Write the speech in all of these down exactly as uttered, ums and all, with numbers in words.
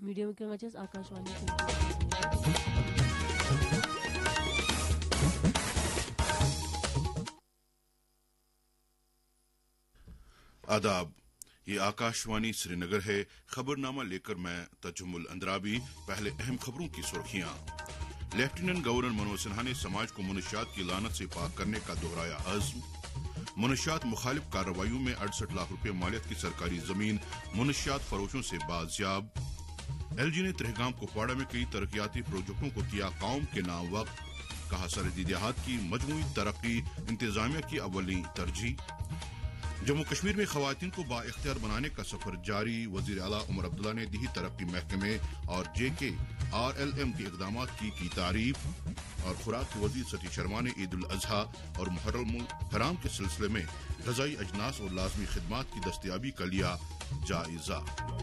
Media ముఖ్యంగా వచ్చేసి ఆకాశవాణి. आदाब, ये आकाशवाणी श्रीनगर है। खबरनामा लेकर मैं तजुमुल अंद्राबी। पहले अहम खबरों की सुर्खियां। लेफ्टिनेंट गवर्नर मनोज सिन्हा ने समाज को मुनशियात की लानत से पाक करने का दोहराया अज़्म। मुनशियात मुखालिफ कार्रवाइयों में अड़सठ लाख रुपए मालियत की सरकारी जमीन मुनशियात फरोशों से बाजियाब। एलजी ने तहगाम कुपवाड़ा में कई तरक्याती प्रोजेक्टों को किया कौम के नाम वक्त। कहा सरहदी देहात की मजमूई तरक्की इंतजामिया की अव्वली तरजीह। जम्मू कश्मीर में खवातीन को बाइख्तियार बनाने का सफर जारी। वजीर आला उमर अब्दुल्ला ने दी तरक्की महकमे और जेके आर एल एम के इकदाम की की तारीफ। और खुराक के वजीर सतीश शर्मा ने ईद उल अजहा और मुहर्रम हराम के सिलसिले में गजाई अजनास और लाजमी खिदमात की दस्तयाबी का लिया जायजा।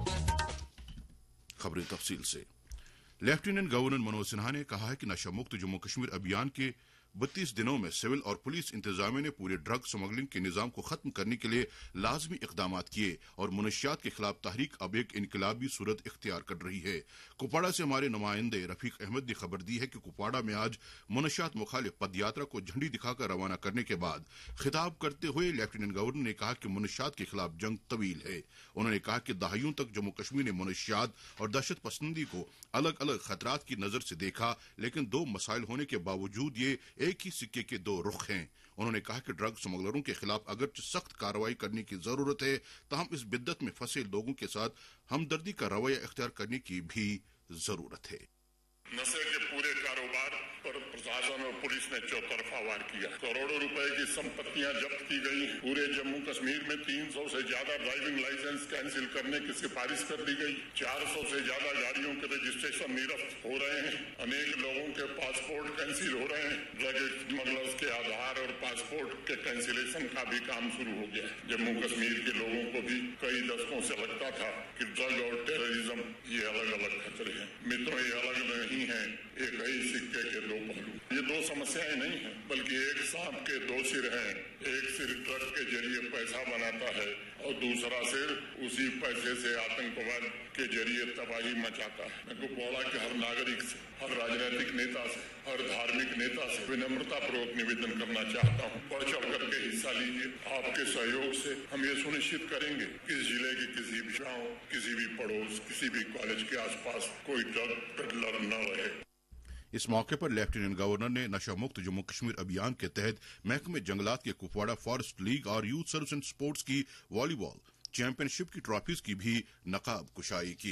खबरें तफसील से। लेफ्टिनेंट गवर्नर मनोज सिन्हा ने कहा है कि नशा मुक्त जम्मू कश्मीर अभियान के बत्तीस दिनों में सिविल और पुलिस इंतजामिया ने पूरे ड्रग स्मगलिंग के निजाम को खत्म करने के लिए लाजमी इकदाम किए और मुनशियात के खिलाफ तहरीक अब एक इनकलाबी सूरत इख्तियार कर रही है। कुपवाड़ा से हमारे नुमाइंदे रफीक अहमद ने खबर दी है कि कुपवाड़ा में आज मुनशियात मुखालिफ पदयात्रा को झंडी दिखाकर रवाना करने के बाद खिताब करते हुए लेफ्टिनेंट गवर्नर ने कहा कि मुनशियात के खिलाफ जंग तवील है। उन्होंने कहा कि दहाइयों तक जम्मू कश्मीर ने मुनशियात और दहशत पसंदी को अलग अलग खतरात की नजर से देखा, लेकिन दो मसाइल होने के बावजूद ये एक ही सिक्के के दो रुख हैं। उन्होंने कहा कि ड्रग स्मगलरों के खिलाफ अगरचे सख्त कार्रवाई करने की जरूरत है, ताहम इस बिद्दत में फंसे लोगों के साथ हमदर्दी का रवैया इख्तियार करने की भी जरूरत है। नशे के पूरे कारोबार पर प्रशासन और पुलिस ने चौतरफा वार किया। करोड़ों रुपए की संपत्तियां जब्त की गई। पूरे जम्मू कश्मीर में तीन सौ से ज्यादा ड्राइविंग लाइसेंस कैंसिल करने की सिफारिश कर दी गई। चार सौ से ज्यादा गाड़ियों के रजिस्ट्रेशन निरस्त हो रहे हैं। अनेक लोगों के पासपोर्ट कैंसिल हो रहे हैं। ड्रग स्मगलर्स के आधार और पासपोर्ट के कैंसिलेशन का भी काम शुरू हो गया। जम्मू कश्मीर के लोगों को भी कई दशकों से लगता था कि ड्रग और टेररिज्म ये अलग अलग खतरे हैं। मित्रों, ये अलग नहीं है, एक ही सिक्के के दो पहलू। ये दो समस्याएं नहीं है, बल्कि एक सांप के दो सिर हैं। एक सिर ड्रग के जरिए पैसा बनाता है और दूसरा सिर उसी पैसे से आतंकवाद के जरिए तबाही मचाता है। मैं कुपवाड़ा के हर नागरिक से, हर राजनीतिक नेता से, हर धार्मिक नेता से विनम्रता पूर्वक निवेदन करना चाहता हूँ, बढ़ चढ़ करके हिस्सा लीजिए। आपके सहयोग से हम ये सुनिश्चित करेंगे कि जिले के किसी भी गांव, किसी भी पड़ोस, किसी भी कॉलेज के आसपास कोई ड्रग पेडलर न रहे। इस मौके पर लेफ्टिनेंट गवर्नर ने नशा मुक्त जम्मू कश्मीर अभियान के तहत महकमे जंगलात के कुपवाड़ा फॉरेस्ट लीग और यूथ सर्विस एंड स्पोर्ट्स की वॉलीबॉल चैंपियनशिप की ट्रॉफीज की भी नकाब कुशाई की।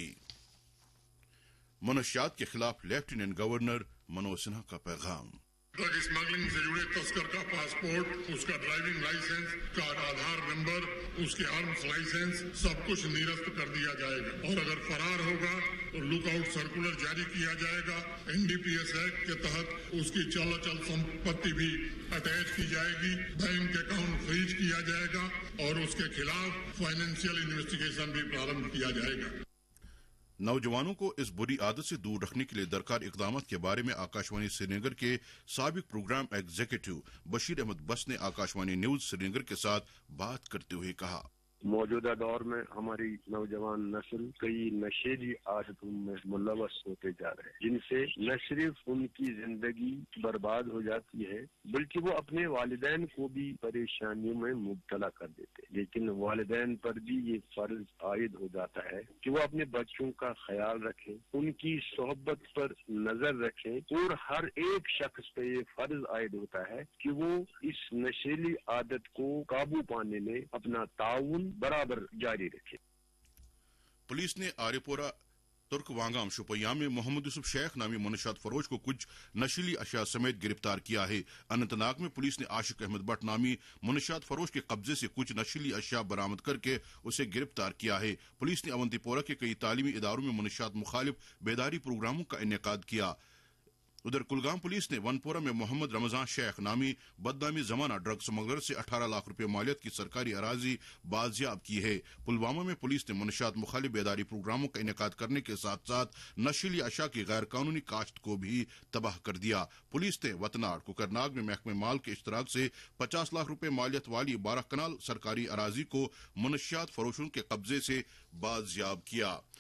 मुनशियात के खिलाफ लेफ्टिनेंट गवर्नर मनोज सिन्हा का पैगाम। ड्रग स्मगलिंग से जुड़े तस्कर का पासपोर्ट, उसका ड्राइविंग लाइसेंस, का आधार नंबर, उसके आर्म्स लाइसेंस सब कुछ निरस्त कर दिया जाएगा और अगर फरार होगा तो लुकआउट सर्कुलर जारी किया जाएगा। एनडीपीएस एक्ट के तहत उसकी चल अचल संपत्ति भी अटैच की जाएगी, बैंक अकाउंट फ्रीज किया जाएगा और उसके खिलाफ फाइनेंशियल इन्वेस्टिगेशन भी प्रारंभ किया जाएगा। नौजवानों को इस बुरी आदत से दूर रखने के लिए दरकार इकदाम के बारे में आकाशवाणी श्रीनगर के साबिक प्रोग्राम एग्जीक्यूटिव बशीर अहमद बस ने आकाशवाणी न्यूज श्रीनगर के साथ बात करते हुए कहा, मौजूदा दौर में हमारी नौजवान नस्ल कई नशेली आदतों में मुलवस होते जा रहे हैं, जिनसे न सिर्फ उनकी जिंदगी बर्बाद हो जाती है बल्कि वो अपने वालिदैन को भी परेशानियों में मुब्तला कर देते हैं। लेकिन वालिदैन पर भी ये फर्ज आयद हो जाता है कि वो अपने बच्चों का ख्याल रखें, उनकी सोहबत पर नजर रखें और हर एक शख्स पे ये फर्ज आयद होता है कि वो इस नशेली आदत को काबू पाने में अपना ताउन बराबर जारी रखे। पुलिस ने आरिपोरा तुर्कवांगाम शुपैया में मोहम्मद यूसुफ शेख नामी मुनशियात फरोश को कुछ नशीली अशिया समेत गिरफ्तार किया है। अनंतनाग में पुलिस ने आशिक अहमद भट्ट नामी मुनशियात फरोश के कब्जे से कुछ नशीली अशिया बरामद करके उसे गिरफ्तार किया है। पुलिस ने अवंतीपोरा के कई तालीमी इदारों में मुनशियात मुखालिफ बेदारी प्रोग्रामों का इनेकाद किया। उधर कुलगाम पुलिस ने वनपोरा में मोहम्मद रमजान शेख नामी बदनामी जमाना ड्रग स्मगलर से अठारह लाख रुपए मालियत की सरकारी अराजी बाजियाब की है। पुलवामा में पुलिस ने मुनशियात मुखालिफ बेदारी प्रोग्रामों का इनेकाद करने के साथ साथ नशीली अशा की गैर कानूनी काश्त को भी तबाह कर दिया। पुलिस ने वतनाड कुकरनाग में महकमे माल के इश्तराक से पचास लाख रुपए मालियत वाली बारह कनाल सरकारी अराजी को मुनशियात फरोशों के कब्जे से बाजियाब किया।